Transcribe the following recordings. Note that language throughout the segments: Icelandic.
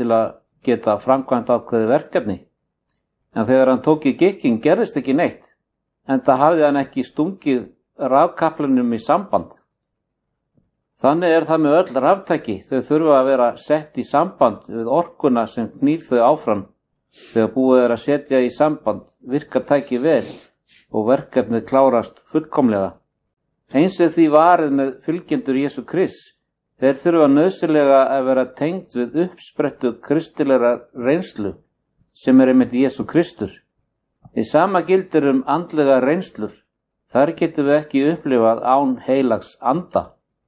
til að geta framkvæmt ákveðið verkefni. En þegar hann tók í gikking gerðist ekki neitt, enda hafði hann ekki stungið rafkaplanum í samband. Þannig það með öll raftæki, þau þurfa að vera sett í samband við orkuna sem knýr þau áfram. Þegar búið að setja í samband virkar tæki vel og verkefnið klárast fullkomlega. Eins því varið með fylgjendur Jesú Krists. Þeir þurfa nauðsynlega að vera tengd við uppsprettu kristilegra reynslu sem einmitt Jesú Kristur. Í sama gildir andlega reynslur. Þar getum við ekki upplifað án heilags anda.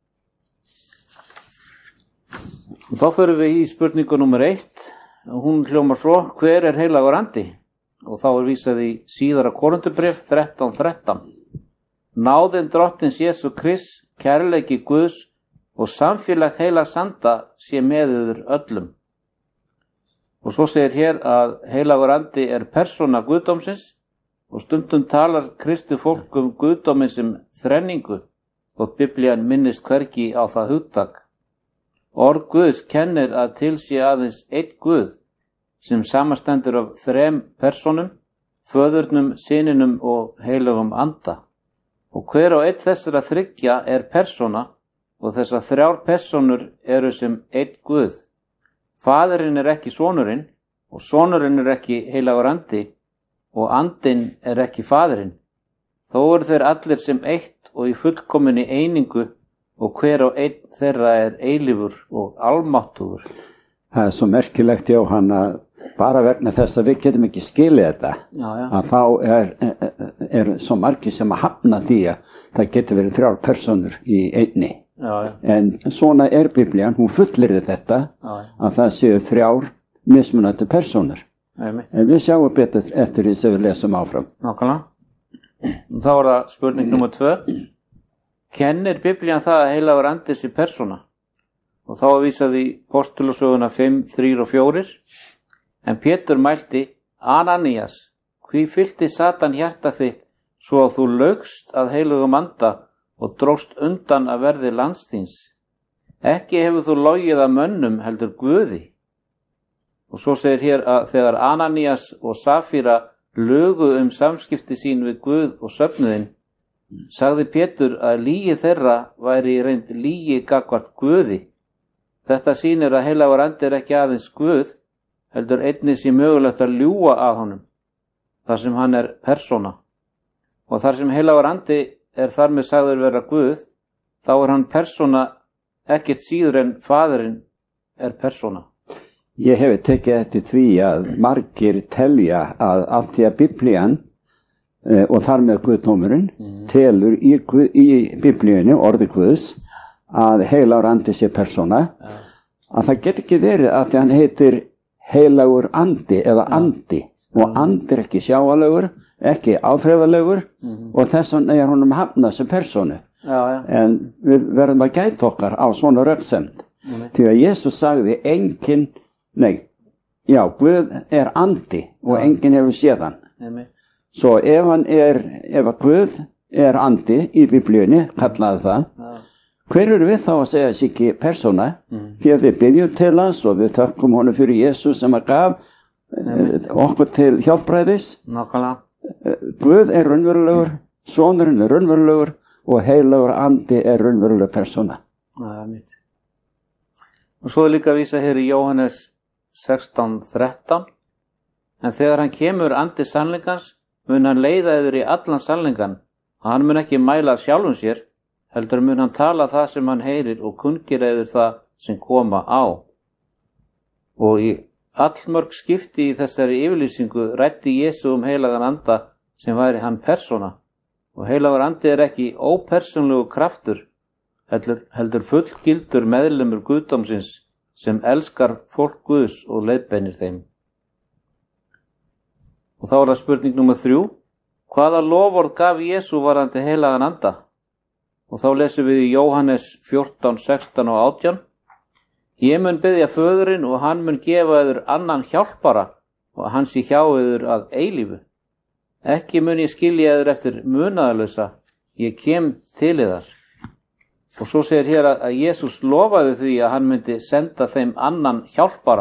Og þá förum við í spurningu númer 1. Hún hljómar svo: hver heilagur andi? Og þá vísað í síðara Korinthubréf 13:13. Náðin drottins Jesú Krists, kærleiki Guðs og samfélag heilags anda sé með yður öllum. Og svo segir hér að heilagur andi persóna Guðdómsins og stundum talar kristið fólk Guðdóminn sem þrenningu og Biblían minnist hvergi á það hugtak. Orð Guðs kennir að til sé aðeins einn Guð sem samastendur af 3 persónum, föðurnum, syninum og heilagum anda. Og hver og einn þessara 3 persóna og þessar 3 persónur eru sem einn Guð. Faðirinn ekki sonurinn og sonurinn ekki heilagur andi og andinn ekki faðirinn. Þó eru þeir allir sem eitt og í fullkominni einingu og hver og einn þeirra eilífur og almáttugur. Það svo merkilegt, Jóhann, að bara vegna þess að við getum ekki skilið þetta, að þá svo margir sem að hafna því að það getur verið 3 persónur í einni. En svona Biblían, hún fullyrðir þetta, að það séu 3 mismunandi persónur. En við sjáum betur eftir því sem við lesum áfram. Nákvæmlega. Þá það spurning nummer 2. Kennir Biblían það að heilagur andi sé persóna? Og þá vísað í Postulasöguna 5, 3 og 4. En Pétur mælti: Ananías, hví fyllti Satan hjarta þitt svo að þú laugst að heilugum anda og dróst undan að verði lands þíns? Ekki hefur þú logið að mönnum heldur Guði. Og svo segir hér að þegar Ananías og Safíra lugu samskipti sín við Guð og söfnuðinn, sagði Pétur að lygi þeirra væri í reynd lygi gagnvart Guði. Þetta sýnir að heilagur andi ekki aðeins Guð, heldur einnig sé mögulegt að ljúga að honum, þar sem hann persóna. Og þar sem heilagur andi þar með sagður vera Guð, þá hann persóna ekkert síður en faðirinn persóna. Ég hef tekið eftir því að margir telja að af því að Biblían og þar með Guðdómurinn telur í Biblíunni, orði Guðs, að heilagur andi sé persóna, að það get ekki verið að því hann heitir heilagur andi eða andi, og andi ekki sjáalegur, ekki áþreifanlegur, og þess vegna honum hafnað sem persónu. En við verðum að gæta okkar á svona röksemd, því að Jesús sagði Guð andi og enginn hefur séð hann. Svo ef ef Guð andi í Biblíunni, kallaði það, hver eru við þá að segja þessi ekki persóna? Því að við byggjum til hans og við þökkum honum fyrir Jesús sem að gaf okkur til hjálpræðis. Guð raunverulegur, sonurinn raunverulegur og heilagur andi raunveruleg persóna. Og svo líka vísa hér í Jóhannes 16:13. En þegar hann kemur andi sannleikans, mun hann leiða yður í allan sannleikan, og hann mun ekki mæla sjálfum sér, heldur mun hann tala það sem hann heyrir og kunngera yður það sem koma á. Og í allmörg skipti í þessari yfirlýsingu ræddi Jesú heilagan anda sem væri hann persóna. Og heilagur andi ekki ópersónlegu kraftur, heldur fullgildur meðlimur Guðdómsins sem elskar fólk Guðs og leiðbeinir þeim. Og þá það spurning nummer 3. Hvaða loforð gaf Jesú varðandi heilagan anda? Og þá lesum við í Jóhannes 14, 16 og 18. Ég mun biðja föðurinn og hann mun gefa yður annan hjálpara og hann sé hjá yður að eilífu. Ekki mun ég skilja yður eftir munaðarlausa, ég kem til yðar. Og svo segir hér að Jesús lofaði því að hann myndi senda þeim annan hjálpara